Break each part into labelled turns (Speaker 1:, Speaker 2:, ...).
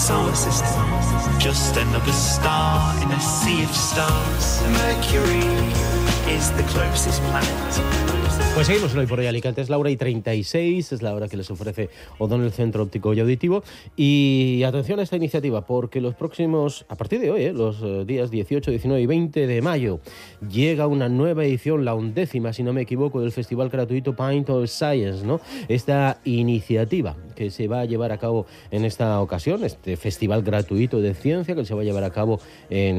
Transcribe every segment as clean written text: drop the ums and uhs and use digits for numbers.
Speaker 1: solar system, just another star in a sea of stars. Mercury is the closest planet.
Speaker 2: Pues seguimos en Hoy por Hoy Alicante, es la 1:36, es la hora que les ofrece O'Donnell Centro Óptico y Auditivo. Y atención a esta iniciativa, porque los próximos, a partir de hoy, los días 18, 19 y 20 de mayo, llega una nueva edición, la 11ª, si no me equivoco, del Festival Gratuito Pint of Science, ¿no? Esta iniciativa que se va a llevar a cabo en esta ocasión, este Festival Gratuito de Ciencia, que se va a llevar a cabo en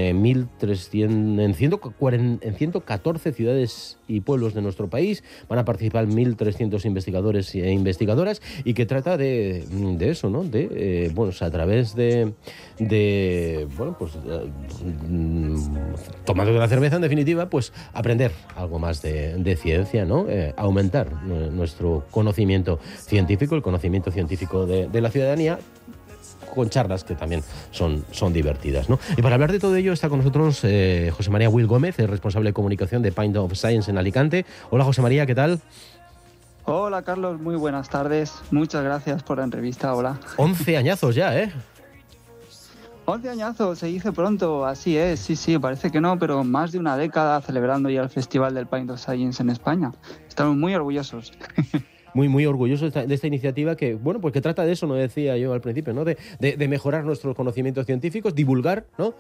Speaker 2: 114 ciudades y pueblos de nuestro país. Van a participar 1.300 investigadores e investigadoras y que trata de eso, ¿no? A través tomando de la cerveza, en definitiva, pues aprender algo más de ciencia, ¿no? Aumentar nuestro conocimiento científico, el conocimiento científico de la ciudadanía, con charlas que también son divertidas, ¿no? Y para hablar de todo ello está con nosotros José María Will Gómez, el responsable de comunicación de Pint of Science en Alicante. Hola, José María, ¿qué tal?
Speaker 3: Hola, Carlos, muy buenas tardes. Muchas gracias por la entrevista, hola.
Speaker 2: 11 añazos ya, ¿eh?
Speaker 3: 11 añazos, se dice pronto, así es, sí, parece que no, pero más de una década celebrando ya el Festival del Pint of Science en España. Estamos muy orgullosos.
Speaker 2: Muy orgulloso de esta iniciativa que, bueno, pues que trata de eso, no decía yo al principio, ¿no? De mejorar nuestros conocimientos científicos, divulgar, ¿no?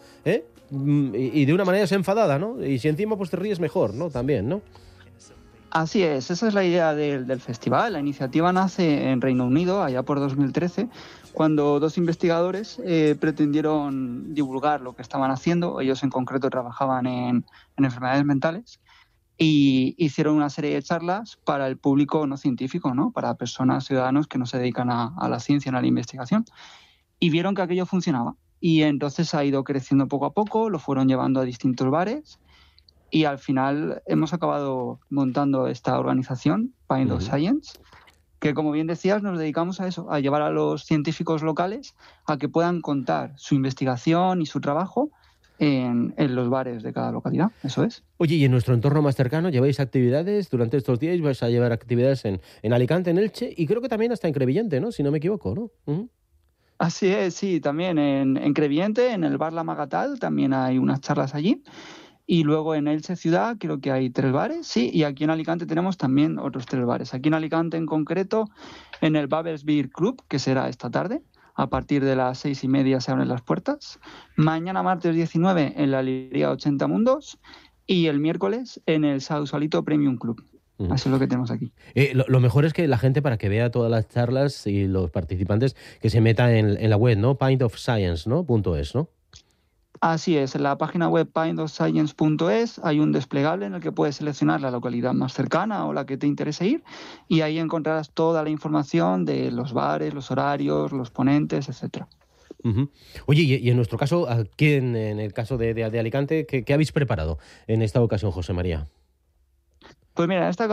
Speaker 2: Y de una manera desenfadada, ¿no? Y si encima pues te ríes mejor, ¿no? También, ¿no?
Speaker 3: Así es, esa es la idea del festival. La iniciativa nace en Reino Unido, allá por 2013, cuando dos investigadores pretendieron divulgar lo que estaban haciendo. Ellos en concreto trabajaban en enfermedades mentales. Y hicieron una serie de charlas para el público no científico, ¿no? Para personas, ciudadanos que no se dedican a la ciencia, a la investigación. Y vieron que aquello funcionaba. Y entonces ha ido creciendo poco a poco, lo fueron llevando a distintos bares y al final hemos acabado montando esta organización, Pint of Science, que, como bien decías, nos dedicamos a eso, a llevar a los científicos locales a que puedan contar su investigación y su trabajo en los bares de cada localidad, eso es.
Speaker 2: Oye, y en nuestro entorno más cercano, ¿lleváis actividades durante estos días? ¿Vais a llevar actividades en Alicante, en Elche y creo que también hasta en Crevillente, ¿no? Si no me equivoco, ¿no? Uh-huh.
Speaker 3: Así es, sí, también en Crevillente, en el bar La Magatal, también hay unas charlas allí. Y luego en Elche ciudad creo que hay 3 bares, sí, y aquí en Alicante tenemos también otros 3 bares. Aquí en Alicante en concreto, en el Babels Beer Club, que será esta tarde. A partir de las 6:30 se abren las puertas. Mañana, martes 19, en la librería 80 Mundos. Y el miércoles en el Sausalito Premium Club. Eso es lo que tenemos aquí.
Speaker 2: Lo mejor es que la gente, para que vea todas las charlas y los participantes, que se meta en la web, ¿no? pintofscience, ¿no? .es, ¿no?
Speaker 3: Así es, en la página web pintofscience.es hay un desplegable en el que puedes seleccionar la localidad más cercana o la que te interese ir y ahí encontrarás toda la información de los bares, los horarios, los ponentes, etcétera.
Speaker 2: Uh-huh. Oye, y en nuestro caso, aquí en el caso de Alicante, ¿qué habéis preparado en esta ocasión, José María?
Speaker 3: Pues mira, en esta